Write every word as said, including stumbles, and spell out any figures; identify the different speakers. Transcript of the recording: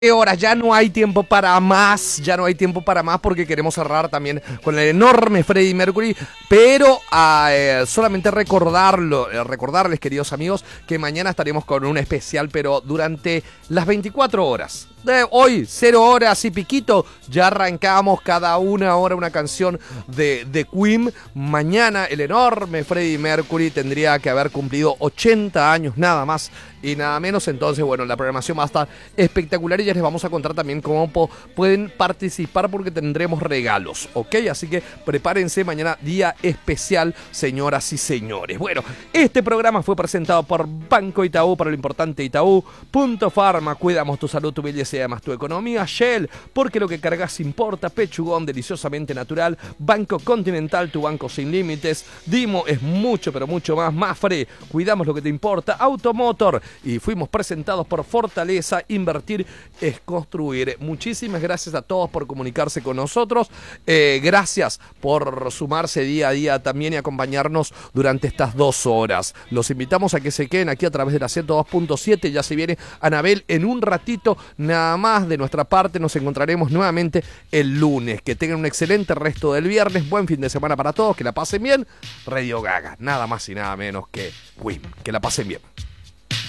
Speaker 1: Horas, ya no hay tiempo para más, ya no hay tiempo para más porque queremos cerrar también con el enorme Freddie Mercury, pero eh, solamente recordarlo, eh, recordarles, queridos amigos, que mañana estaremos con un especial, pero durante las veinticuatro horas. De hoy, cero horas y piquito, ya arrancamos cada una hora una canción de, de Queen. Mañana el enorme Freddie Mercury tendría que haber cumplido ochenta años, nada más y nada menos. Entonces, bueno, la programación va a estar espectacular y ya les vamos a contar también cómo po- pueden participar porque tendremos regalos, ¿ok? Así que prepárense, mañana día especial, señoras y señores. Bueno, este programa fue presentado por Banco Itaú, para lo importante Itaú. Punto Pharma, cuidamos tu salud, tu belleza y además tu economía. Shell, porque lo que cargas importa. Pechugón, deliciosamente natural. Banco Continental, tu banco sin límites. Dimo es mucho, pero mucho más. Mafre, cuidamos lo que te importa. Automotor, y fuimos presentados por Fortaleza. Invertir es construir. Muchísimas gracias a todos por comunicarse con nosotros. Eh, gracias por sumarse día a día también y acompañarnos durante estas dos horas. Los invitamos a que se queden aquí a través de la ciento dos punto siete. Ya se viene Anabel en un ratito. Nada más de nuestra parte, nos encontraremos nuevamente el lunes. Que tengan un excelente resto del viernes. Buen fin de semana para todos. Que la pasen bien. Radio Gaga, nada más y nada menos que Queen. Que la pasen bien.